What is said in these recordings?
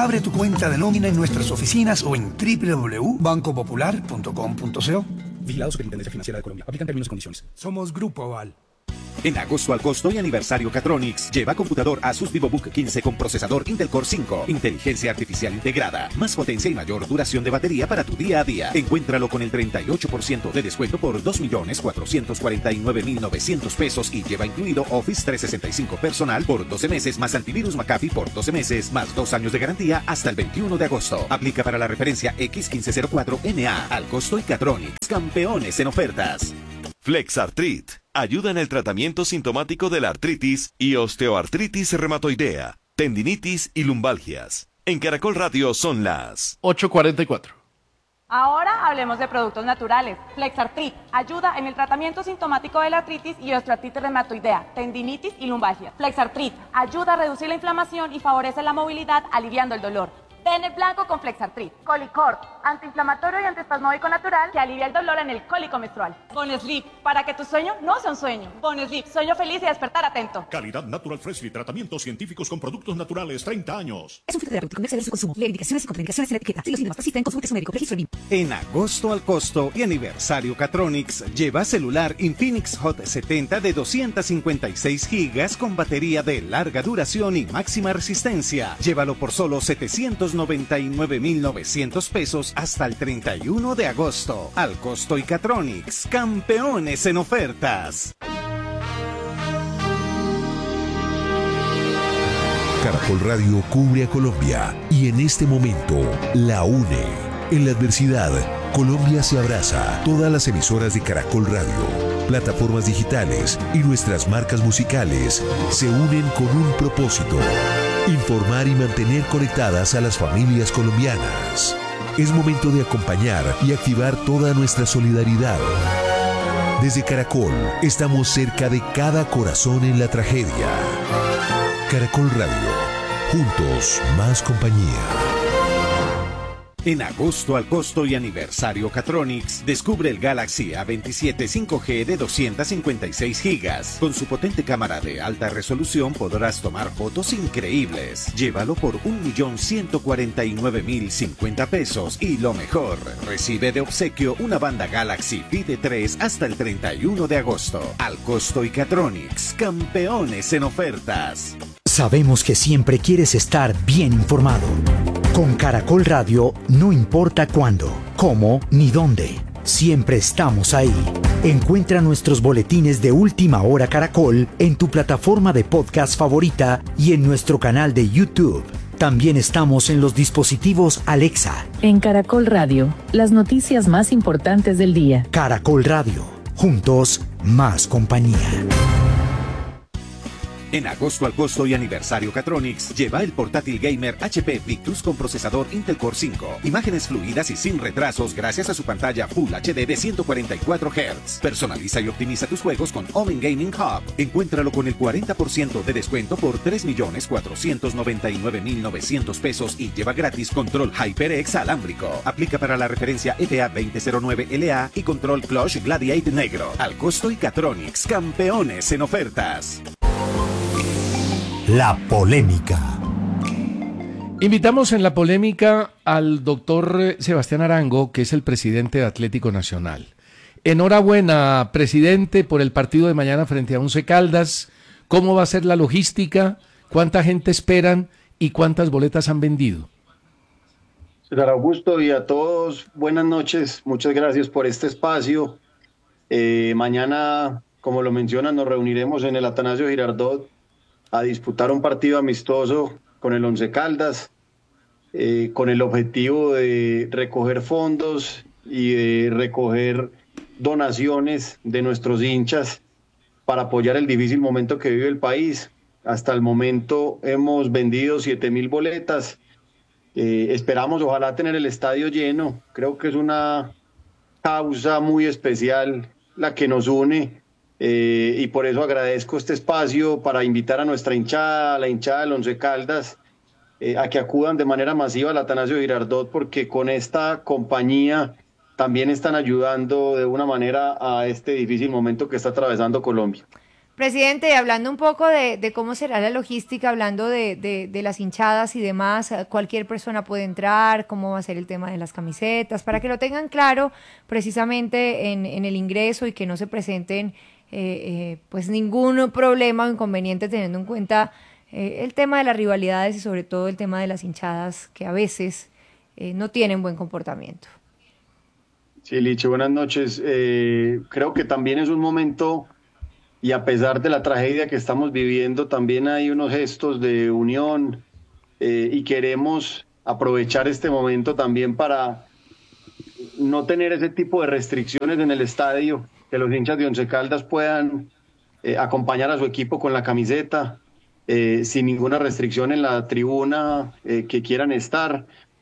Abre tu cuenta de nómina en nuestras oficinas o en www.bancopopular.com.co. Vigilado Superintendencia Financiera de Colombia. Aplican términos y condiciones. Somos Grupo Aval. En agosto al costo y aniversario Catronics, lleva computador Asus VivoBook 15 con procesador Intel Core 5, inteligencia artificial integrada, más potencia y mayor duración de batería para tu día a día. Encuéntralo con el 38% de descuento por 2.449.900 pesos y lleva incluido Office 365 personal por 12 meses más antivirus McAfee por 12 meses más 2 años de garantía hasta el 21 de agosto. Aplica para la referencia X1504NA al costo y Catronics, campeones en ofertas. Flexartrit ayuda en el tratamiento sintomático de la artritis y osteoartritis reumatoidea, tendinitis y lumbalgias. En Caracol Radio son las 8:44. Ahora hablemos de productos naturales. Flexartrit ayuda en el tratamiento sintomático de la artritis y osteoartritis reumatoidea, tendinitis y lumbalgia. Flexartrit ayuda a reducir la inflamación y favorece la movilidad, aliviando el dolor. Bennett blanco con Flexartrit. Colicort, antiinflamatorio y antiespasmódico natural que alivia el dolor en el cólico menstrual. Bonesleep, para que tu sueño no sea un sueño. Bonesleep, sueño feliz y despertar atento. Calidad Natural Freshly, tratamientos científicos con productos naturales, 30 años. Es un filtro terapéutico, no exceder su consumo. Lee indicaciones y contraindicaciones en la etiqueta. Si los síntomas persisten, consulte a su médico. Registro BIM. En agosto al costo y aniversario Catronics, lleva celular Infinix Hot 70 de 256 gigas con batería de larga duración y máxima resistencia. Llévalo por solo 799.900 pesos hasta el 31 de agosto. Al costo y Catronics, campeones en ofertas. Caracol Radio cubre a Colombia y en este momento la une. En la adversidad, Colombia se abraza. Todas las emisoras de Caracol Radio, plataformas digitales y nuestras marcas musicales se unen con un propósito: informar y mantener conectadas a las familias colombianas. Es momento de acompañar y activar toda nuestra solidaridad. Desde Caracol, estamos cerca de cada corazón en la tragedia. Caracol Radio, juntos, más compañía. En agosto al costo y aniversario Catronics, descubre el Galaxy A27 5G de 256 GB. Con su potente cámara de alta resolución podrás tomar fotos increíbles. Llévalo por 1.149.050 pesos y lo mejor, recibe de obsequio una banda Galaxy Pide 3 hasta el 31 de agosto. Al costo y Catronics, campeones en ofertas. Sabemos que siempre quieres estar bien informado. Con Caracol Radio, no importa cuándo, cómo ni dónde, siempre estamos ahí. Encuentra nuestros boletines de Última Hora Caracol en tu plataforma de podcast favorita y en nuestro canal de YouTube. También estamos en los dispositivos Alexa. En Caracol Radio, las noticias más importantes del día. Caracol Radio, juntos, más compañía. En agosto al costo y aniversario Catronics, lleva el portátil gamer HP Victus con procesador Intel Core 5. Imágenes fluidas y sin retrasos gracias a su pantalla Full HD de 144 Hz. Personaliza y optimiza tus juegos con Omen Gaming Hub. Encuéntralo con el 40% de descuento por 3.499.900 pesos y lleva gratis control HyperX alámbrico. Aplica para la referencia FA 2009LA y control Clutch Gladiator negro. Al costo y Catronics, campeones en ofertas. La polémica. Invitamos en la polémica al doctor Sebastián Arango, que es el presidente de Atlético Nacional. Enhorabuena, presidente, por el partido de mañana frente a Once Caldas. ¿Cómo va a ser la logística? ¿Cuánta gente esperan? ¿Y cuántas boletas han vendido? Señor Augusto y a todos, buenas noches. Muchas gracias por este espacio. Mañana, como lo mencionan, nos reuniremos en el Atanasio Girardot a disputar un partido amistoso con el Once Caldas, con el objetivo de recoger fondos y de recoger donaciones de nuestros hinchas para apoyar el difícil momento que vive el país. Hasta el momento hemos vendido 7.000 boletas. Esperamos, ojalá, tener el estadio lleno. Creo que es una causa muy especial la que nos une. Y por eso agradezco este espacio para invitar a nuestra hinchada, a la hinchada del Once Caldas, a que acudan de manera masiva al Atanasio Girardot, porque con esta compañía también están ayudando de una manera a este difícil momento que está atravesando Colombia. Presidente, hablando un poco de cómo será la logística, hablando de las hinchadas y demás, cualquier persona puede entrar, cómo va a ser el tema de las camisetas, para que lo tengan claro precisamente en el ingreso y que no se presenten pues ningún problema o inconveniente, teniendo en cuenta el tema de las rivalidades y sobre todo el tema de las hinchadas que a veces no tienen buen comportamiento. Sí, Licho, buenas noches. Creo que también es un momento, y a pesar de la tragedia que estamos viviendo, también hay unos gestos de unión y queremos aprovechar este momento también para no tener ese tipo de restricciones en el estadio, que los hinchas de Once Caldas puedan acompañar a su equipo con la camiseta, sin ninguna restricción en la tribuna que quieran estar.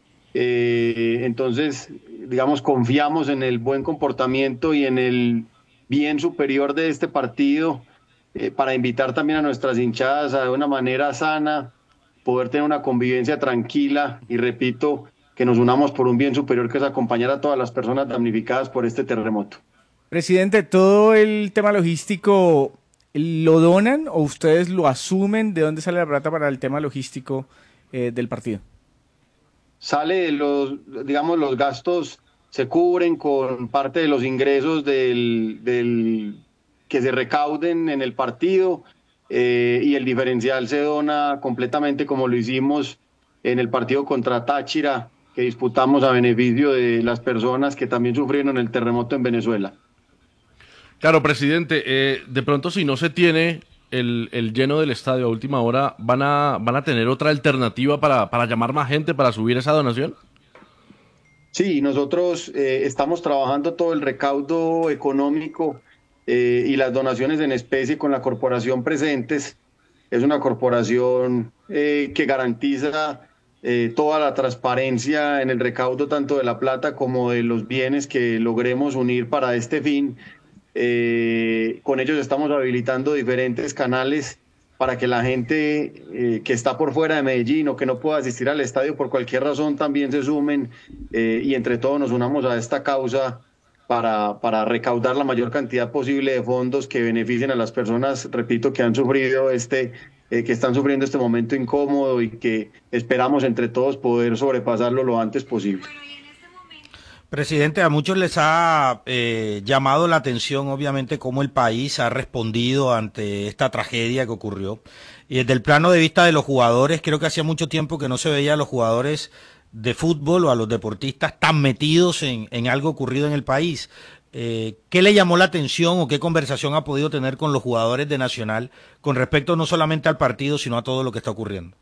Entonces, digamos, confiamos en el buen comportamiento y en el bien superior de este partido para invitar también a nuestras hinchadas a de una manera sana, poder tener una convivencia tranquila y, repito, que nos unamos por un bien superior que es acompañar a todas las personas damnificadas por este terremoto. Presidente, ¿todo el tema logístico lo donan o ustedes lo asumen? ¿De dónde sale la plata para el tema logístico del partido? Sale los gastos se cubren con parte de los ingresos del que se recauden en el partido y el diferencial se dona completamente como lo hicimos en el partido contra Táchira, que disputamos a beneficio de las personas que también sufrieron el terremoto en Venezuela. Claro, presidente, de pronto si no se tiene el lleno del estadio a última hora, ¿van a tener otra alternativa para llamar más gente para subir esa donación? Sí, nosotros estamos trabajando todo el recaudo económico y las donaciones en especie con la corporación Presentes. Es una corporación que garantiza toda la transparencia en el recaudo tanto de la plata como de los bienes que logremos unir para este fin. Con ellos estamos habilitando diferentes canales para que la gente que está por fuera de Medellín o que no pueda asistir al estadio por cualquier razón también se sumen y entre todos nos unamos a esta causa para recaudar la mayor cantidad posible de fondos que beneficien a las personas, repito, que han sufrido que están sufriendo este momento incómodo y que esperamos entre todos poder sobrepasarlo lo antes posible. Presidente, a muchos les ha llamado la atención, obviamente, cómo el país ha respondido ante esta tragedia que ocurrió. Y desde el plano de vista de los jugadores, creo que hacía mucho tiempo que no se veía a los jugadores de fútbol o a los deportistas tan metidos en algo ocurrido en el país. ¿Qué le llamó la atención o qué conversación ha podido tener con los jugadores de Nacional con respecto no solamente al partido, sino a todo lo que está ocurriendo?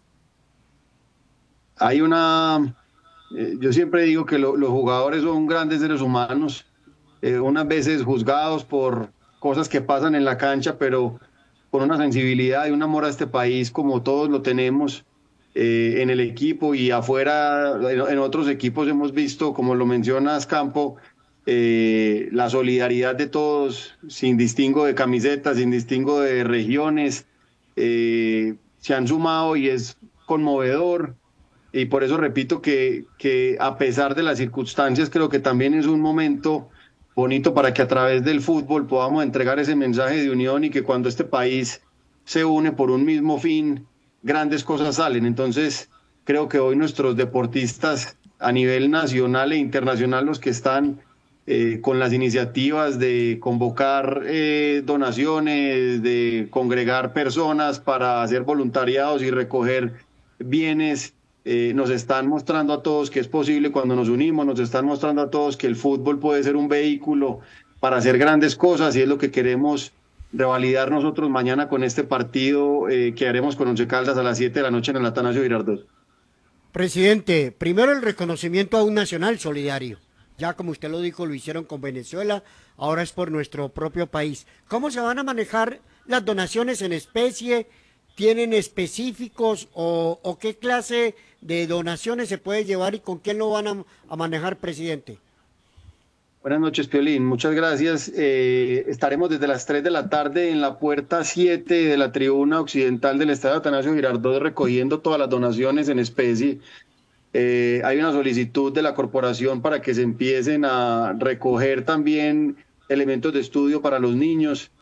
Yo siempre digo que los jugadores son grandes seres humanos, unas veces juzgados por cosas que pasan en la cancha, pero con una sensibilidad y un amor a este país como todos lo tenemos en el equipo y afuera, en otros equipos hemos visto, como lo mencionas, Campo, la solidaridad de todos, sin distingo de camisetas, sin distingo de regiones, se han sumado y es conmovedor. Y por eso repito que a pesar de las circunstancias, creo que también es un momento bonito para que a través del fútbol podamos entregar ese mensaje de unión y que cuando este país se une por un mismo fin, grandes cosas salen. Entonces, creo que hoy nuestros deportistas a nivel nacional e internacional, los que están con las iniciativas de convocar donaciones, de congregar personas para hacer voluntariados y recoger bienes, nos están mostrando a todos que es posible cuando nos unimos, nos están mostrando a todos que el fútbol puede ser un vehículo para hacer grandes cosas y es lo que queremos revalidar nosotros mañana con este partido que haremos con Once Caldas a las 7 de la noche en el Atanasio Girardot. Presidente, primero el reconocimiento a un nacional solidario. Ya como usted lo dijo, lo hicieron con Venezuela, ahora es por nuestro propio país. ¿Cómo se van a manejar las donaciones en especie? ¿Tienen específicos o qué clase de donaciones se puede llevar y con quién lo van a manejar, presidente? Buenas noches, Piolín. Muchas gracias. Estaremos desde las 3 de la tarde en la puerta 7 de la tribuna occidental del Estadio Atanasio Girardot recogiendo todas las donaciones en especie. Hay una solicitud de la corporación para que se empiecen a recoger también elementos de estudio para los niños.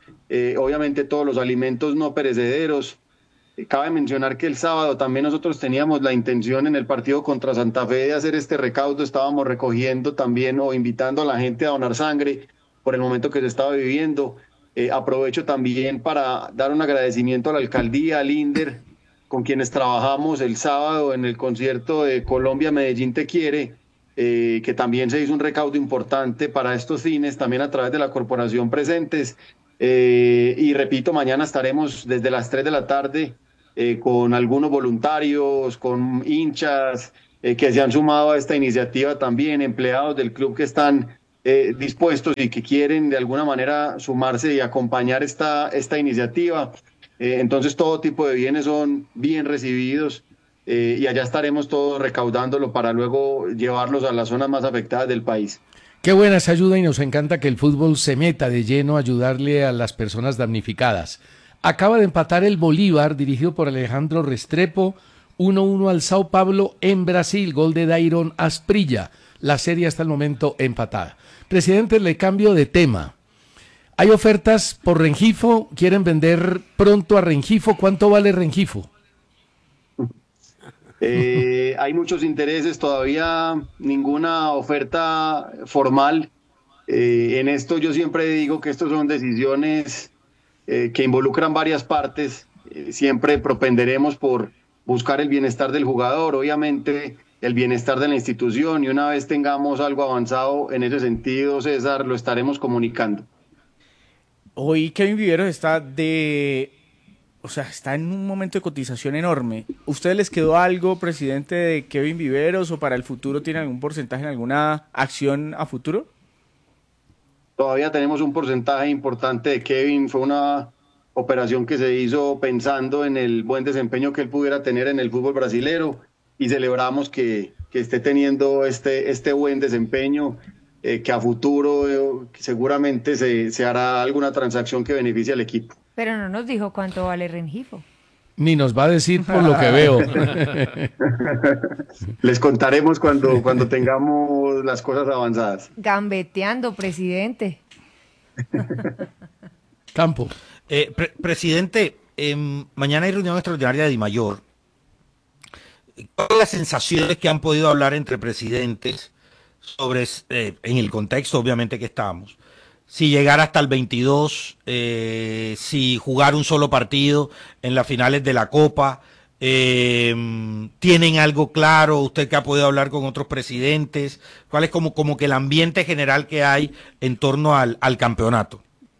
obviamente todos los alimentos no perecederos. Cabe mencionar que el sábado también nosotros teníamos la intención en el partido contra Santa Fe de hacer este recaudo, estábamos recogiendo también o invitando a la gente a donar sangre por el momento que se estaba viviendo. Aprovecho también para dar un agradecimiento a la alcaldía, al INDER, con quienes trabajamos el sábado en el concierto de Colombia Medellín Te Quiere, que también se hizo un recaudo importante para estos fines, también a través de la corporación Presentes. Y repito, mañana estaremos desde las 3 de la tarde con algunos voluntarios, con hinchas que se han sumado a esta iniciativa también, empleados del club que están dispuestos y que quieren de alguna manera sumarse y acompañar esta iniciativa. Entonces todo tipo de bienes son bien recibidos y allá estaremos todos recaudándolo para luego llevarlos a las zonas más afectadas del país. Qué buena esa ayuda y nos encanta que el fútbol se meta de lleno a ayudarle a las personas damnificadas. Acaba de empatar el Bolívar, dirigido por Alejandro Restrepo, 1-1 al Sao Paulo en Brasil, gol de Dairon Asprilla. La serie hasta el momento empatada. Presidente, le cambio de tema. Hay ofertas por Rengifo, quieren vender pronto a Rengifo. ¿Cuánto vale Rengifo? Hay muchos intereses, todavía ninguna oferta formal. En esto yo siempre digo que estos son decisiones que involucran varias partes. Siempre propenderemos por buscar el bienestar del jugador, obviamente el bienestar de la institución, y una vez tengamos algo avanzado en ese sentido, César, lo estaremos comunicando. Hoy Kevin Viveros está en un momento de cotización enorme. ¿Ustedes les quedó algo, presidente, de Kevin Viveros, o para el futuro tiene algún porcentaje en alguna acción a futuro? Todavía tenemos un porcentaje importante de Kevin. Fue una operación que se hizo pensando en el buen desempeño que él pudiera tener en el fútbol brasilero, y celebramos que esté teniendo este buen desempeño, que a futuro seguramente se hará alguna transacción que beneficie al equipo. Pero no nos dijo cuánto vale Rengifo. Ni nos va a decir por lo que veo. Les contaremos cuando tengamos las cosas avanzadas. Gambeteando, presidente. Campo. Presidente, mañana hay reunión extraordinaria de DIMAYOR. ¿Cuáles son las sensaciones que han podido hablar entre presidentes sobre, en el contexto obviamente que estamos, si llegar hasta el 22, si jugar un solo partido en las finales de la Copa? ¿Tienen algo claro? ¿Usted que ha podido hablar con otros presidentes? ¿Cuál es como que el ambiente general que hay en torno al campeonato?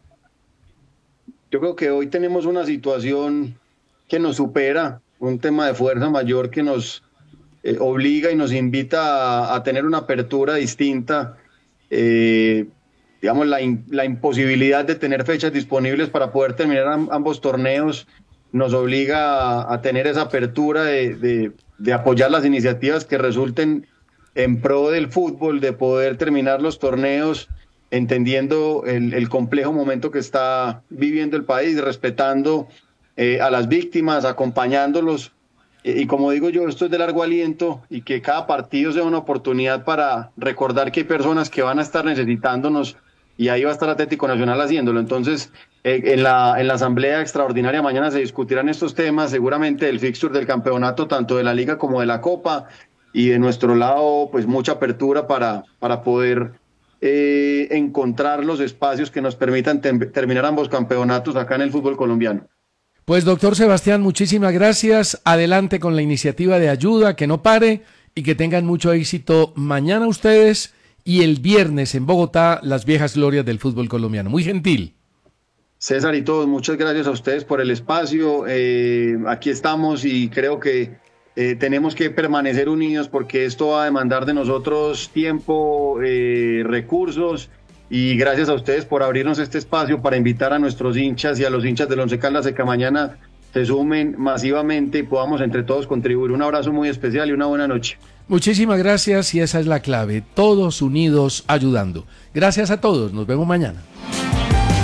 Yo creo que hoy tenemos una situación que nos supera, un tema de fuerza mayor que nos obliga y nos invita a tener una apertura distinta. Digamos, la imposibilidad de tener fechas disponibles para poder terminar ambos torneos nos obliga a tener esa apertura de apoyar las iniciativas que resulten en pro del fútbol, de poder terminar los torneos entendiendo el complejo momento que está viviendo el país, respetando a las víctimas, acompañándolos. Y como digo yo, esto es de largo aliento, y que cada partido sea una oportunidad para recordar que hay personas que van a estar necesitándonos, y ahí va a estar Atlético Nacional haciéndolo. Entonces, en la asamblea extraordinaria mañana se discutirán estos temas, seguramente el fixture del campeonato, tanto de la Liga como de la Copa, y de nuestro lado, pues mucha apertura para poder encontrar los espacios que nos permitan terminar ambos campeonatos acá en el fútbol colombiano. Pues doctor Sebastián, muchísimas gracias. Adelante con la iniciativa de ayuda, que no pare, y que tengan mucho éxito mañana ustedes y el viernes en Bogotá, las viejas glorias del fútbol colombiano. Muy gentil. César y todos, muchas gracias a ustedes por el espacio. Aquí estamos, y creo que tenemos que permanecer unidos, porque esto va a demandar de nosotros tiempo, recursos. Y gracias a ustedes por abrirnos este espacio para invitar a nuestros hinchas y a los hinchas del Once Caldas de que mañana se sumen masivamente y podamos entre todos contribuir. Un abrazo muy especial y una buena noche. Muchísimas gracias, y esa es la clave, todos unidos ayudando. Gracias a todos, nos vemos mañana.